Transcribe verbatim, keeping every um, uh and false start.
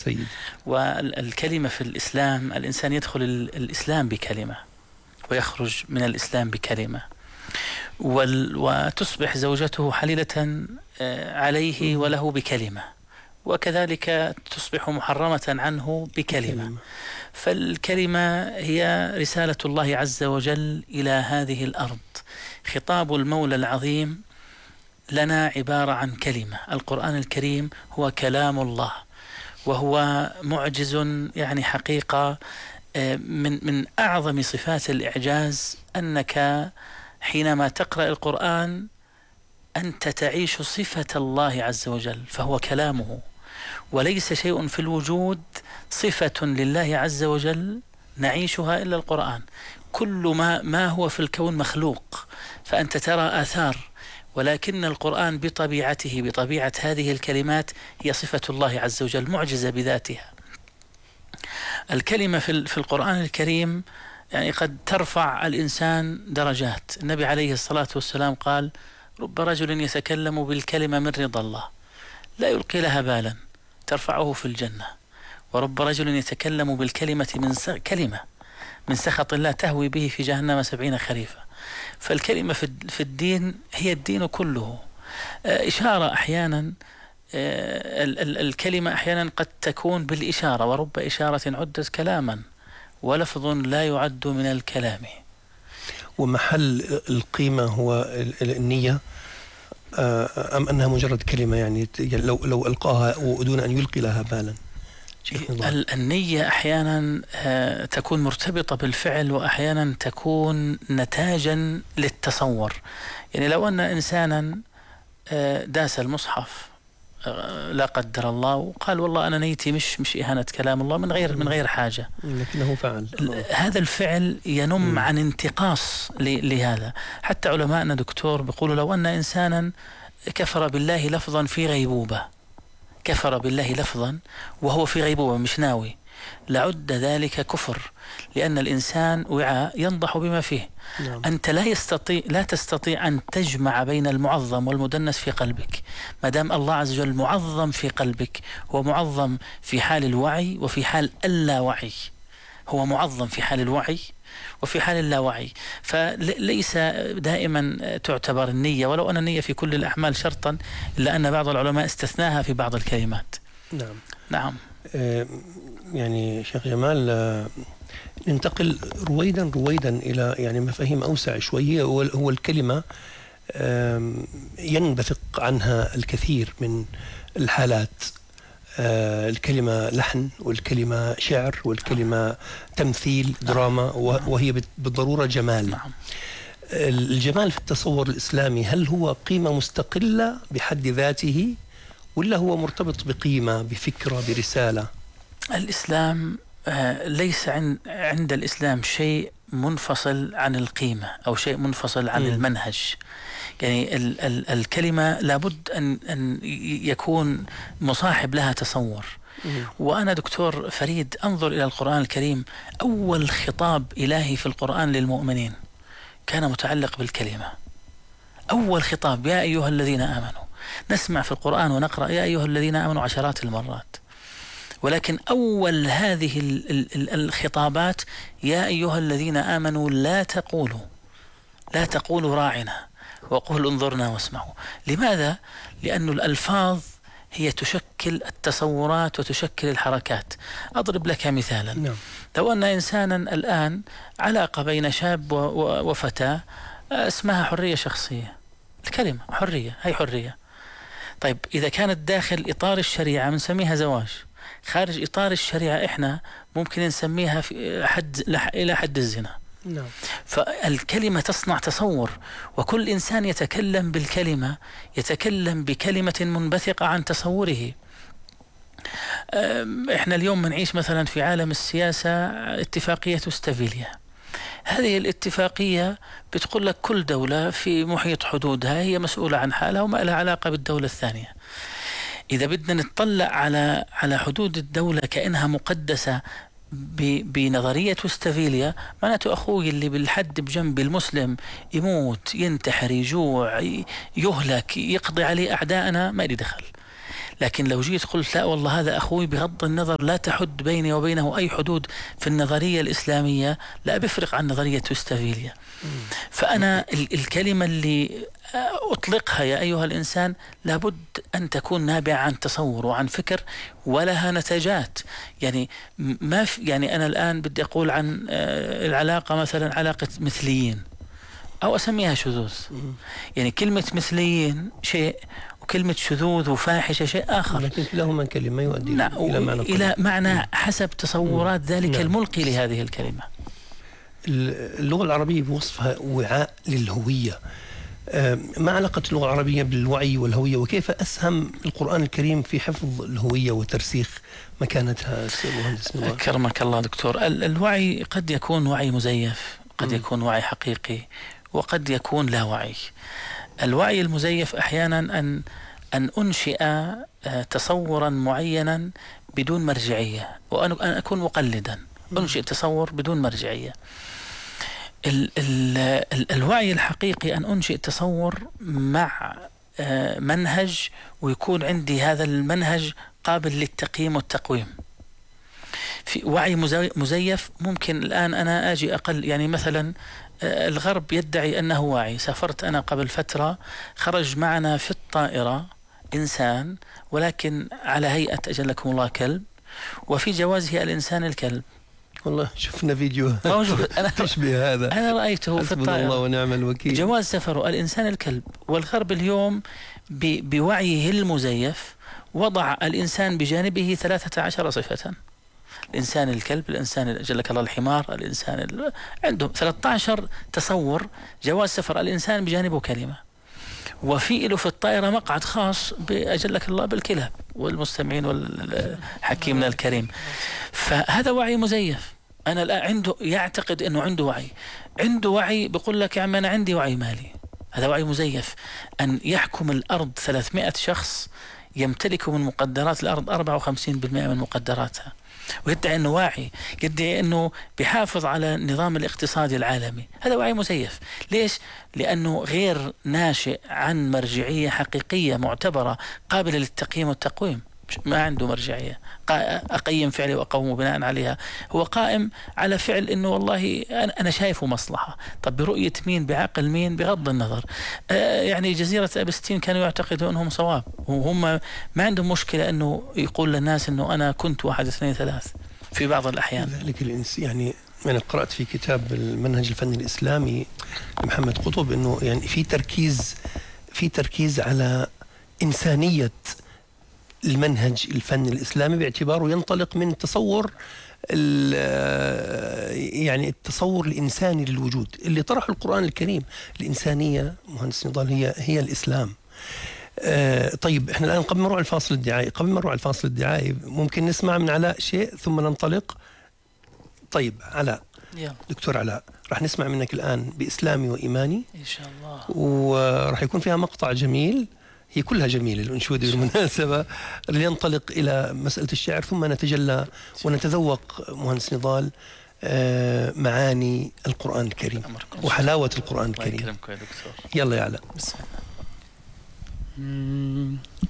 سيد. والكلمة في الإسلام، الإنسان يدخل الإسلام بكلمة ويخرج من الإسلام بكلمة، وتصبح زوجته حليلة عليه وله بكلمة، وكذلك تصبح محرمة عنه بكلمة. فالكلمة هي رسالة الله عز وجل إلى هذه الأرض. خطاب المولى العظيم لنا عبارة عن كلمة. القرآن الكريم هو كلام الله، وهو معجز يعني حقيقة. من من أعظم صفات الإعجاز أنك حينما تقرأ القرآن أنت تعيش صفة الله عز وجل، فهو كلامه، وليس شيء في الوجود صفة لله عز وجل نعيشها إلا القرآن. كل ما ما هو في الكون مخلوق، فأنت ترى آثار، ولكن القرآن بطبيعته بطبيعة هذه الكلمات هي صفة الله عز وجل معجزة بذاتها. الكلمة في في القرآن الكريم يعني قد ترفع الإنسان درجات. النبي عليه الصلاة والسلام قال: رب رجل يتكلم بالكلمة من رضا الله لا يلقي لها بالا ترفعه في الجنة، ورب رجل يتكلم بالكلمة من س... كلمة من سخط الله تهوي به في جهنم سبعين خريفا. فالكلمة في في الدين هي الدين كله. إشارة أحيانا، ال ال الكلمة أحيانا قد تكون بالإشارة، ورب إشارة عدت كلاما، ولفظ لا يعد من الكلام. ومحل القيمة هو النية أم أنها مجرد كلمة يعني لو لو ألقاها ودون أن يلقي لها بالا؟ النية أحيانا تكون مرتبطة بالفعل، وأحيانا تكون نتاجا للتصور. يعني لو أن إنسانا داس المصحف لا قدر الله وقال والله أنا نيتي مش مش إهانة كلام الله من غير من غير حاجة، لكنه فعل هذا الفعل ينم م. عن انتقاص لهذا. حتى علماءنا دكتور بيقولوا لو أن إنسانا كفر بالله لفظا في غيبوبة، كفر بالله لفظا وهو في غيبوبة مش ناوي، لعد ذلك كفر، لأن الإنسان وعاء ينضح بما فيه. نعم. أنت لا يستطيع لا تستطيع أن تجمع بين المعظم والمدنس في قلبك. ما دام الله عز وجل معظم في قلبك، هو معظم في حال الوعي وفي حال اللاوعي. هو معظم في حال الوعي وفي حال اللاوعي، فليس دائما تعتبر النية، ولو أن النية في كل الأعمال شرطا، إلا أن بعض العلماء استثناها في بعض الكلمات. نعم نعم. آه يعني شيخ جمال، آه ننتقل رويدا رويدا إلى يعني مفاهيم أوسع شوية. هو الكلمة آه ينبثق عنها الكثير من الحالات. آه الكلمة لحن، والكلمة شعر، والكلمة تمثيل دراما، وهي بالضرورة جمال. نعم. الجمال في التصور الإسلامي هل هو قيمة مستقلة بحد ذاته، ولا هو مرتبط بقيمة، بفكرة، برسالة؟ الإسلام ليس عند الإسلام شيء منفصل عن القيمة أو شيء منفصل عن م. المنهج. يعني ال ال الكلمة لابد أن, أن يكون مصاحب لها تصور. م. وأنا دكتور فريد أنظر إلى القرآن الكريم، أول خطاب إلهي في القرآن للمؤمنين كان متعلق بالكلمة. أول خطاب يا أيها الذين آمنوا. نسمع في القرآن ونقرأ يا أيها الذين آمنوا عشرات المرات، ولكن أول هذه الخطابات يا أيها الذين آمنوا لا تقولوا لا تقولوا راعنا وقولوا انظرنا واسمعوا. لماذا؟ لأن الألفاظ هي تشكل التصورات وتشكل الحركات. أضرب لك مثالا. نعم. لو أن إنسانا الآن علاقة بين شاب وفتاة اسمها حرية شخصية، الكلمة حرية هي حرية. طيب إذا كانت داخل إطار الشريعة بنسميها زواج، خارج إطار الشريعة إحنا ممكن نسميها في حد إلى حد الزنا. نعم. فالكلمة تصنع تصور، وكل إنسان يتكلم بالكلمة يتكلم بكلمة منبثقة عن تصوره. إحنا اليوم بنعيش مثلا في عالم السياسة اتفاقية استافيليا. هذه الاتفاقية بتقول لك كل دولة في محيط حدودها هي مسؤولة عن حالها وما لها علاقة بالدولة الثانية. إذا بدنا نطلع على على حدود الدولة كأنها مقدسة بنظرية استافيليا، معناته أخوي اللي بالحد بجنب المسلم يموت، ينتحر، يجوع، يهلك، يقضي عليه أعداءنا، ما لي دخل. لكن لو جيت قلت لا والله هذا أخوي بغض النظر لا تحد بيني وبينه أي حدود في النظرية الإسلامية، لا بفرق عن نظرية توستافيليا. فأنا الكلمة اللي أطلقها يا أيها الإنسان لابد أن تكون نابعة عن تصور وعن فكر ولها نتاجات. يعني ما في يعني أنا الآن بدي أقول عن العلاقة مثلا علاقة مثليين أو أسميها شذوذ. يعني كلمة مثليين شيء وكلمة شذوذ وفاحشة شيء آخر، لكن كلاهما كلمة يؤدي إلى معنى إلى معنى حسب تصورات ذلك نعم. الملقي لهذه الكلمة. اللغة العربية بوصفها وعاء للهوية. ما علاقة اللغة العربية بالوعي والهوية، وكيف أسهم القرآن الكريم في حفظ الهوية وترسيخ مكانتها؟ أستاذ مهندس نواف. أكرمك الله دكتور. الوعي قد يكون وعي مزيف، قد م. يكون وعي حقيقي، وقد يكون لا وعي. الوعي المزيف أحيانا أن أن أنشئ تصورا معينا بدون مرجعية، وأن أكون مقلدا، أنشئ تصور بدون مرجعية. ال ال ال الوعي الحقيقي أن أنشئ تصور مع منهج، ويكون عندي هذا المنهج قابل للتقييم والتقويم. في وعي مزيف ممكن الآن أنا أجي أقل، يعني مثلا الغرب يدعي أنه واعي. سافرت أنا قبل فترة، خرج معنا في الطائرة إنسان ولكن على هيئة أجلكم الله كلب، وفي جوازه الإنسان الكلب. والله شفنا فيديو موجود أنا تشبه هذا، أنا رأيته في الطائرة. الله ونعم الوكيل. جواز سفره الإنسان الكلب. والغرب اليوم بوعيه المزيف وضع الإنسان بجانبه ثلاثة عشر صفة: الإنسان الكلب، الإنسان أجلك الله الحمار، الإنسان ال... عندهم ثلاثة عشر تصور. جواز سفر الإنسان بجانبه كلمة، وفي له في الطائرة مقعد خاص بأجلك الله بالكلاب والمستمعين والحكيمنا الكريم. فهذا وعي مزيف. أنا الآن عنده يعتقد أنه عنده وعي، عنده وعي بيقول لك يا عم أنا عندي وعي مالي. هذا وعي مزيف. أن يحكم الأرض ثلاثمائة شخص يمتلك من مقدرات الأرض أربعة وخمسين بالمئة من مقدراتها، ويدعي أنه واعي، يدعي أنه بيحافظ على النظام الاقتصادي العالمي. هذا وعي مزيف. ليش؟ لأنه غير ناشئ عن مرجعية حقيقية معتبرة قابلة للتقييم والتقويم. ما عنده مرجعية أقيم فعلي وأقوم بناء عليها. هو قائم على فعل إنه والله أنا شايفه مصلحة. طب برؤية مين؟ بعقل مين؟ بغض النظر. آه يعني جزيرة أبستين كانوا يعتقدوا أنهم صواب، وهم ما عندهم مشكلة أنه يقول للناس أنه أنا كنت واحد اثنين ثلاث في بعض الأحيان. ذلك الإنس يعني أنا قرأت في كتاب المنهج الفني الإسلامي لمحمد قطب أنه يعني في تركيز في تركيز على إنسانية المنهج الفني الإسلامي، باعتباره ينطلق من تصور يعني التصور الإنساني للوجود اللي طرحه القرآن الكريم. الإنسانية مهندس نضال هي هي الإسلام. آه طيب احنا الآن قبل ما نروح الفاصل الدعائي قبل ما نروح الفاصل الدعائي ممكن نسمع من علاء شيء ثم ننطلق. طيب علاء، يلا. دكتور علاء، راح نسمع منك الآن بإسلامي وإيماني إن شاء الله، وراح يكون فيها مقطع جميل، هي كلها جميلة الأنشودة بالمناسبة، لينطلق إلى مسألة الشعر ثم نتجلى ونتذوق مهندس نضال معاني القرآن الكريم وحلاوة القرآن الكريم. الله يكرمك يا دكتور. يلا يا علاء. بسم الله.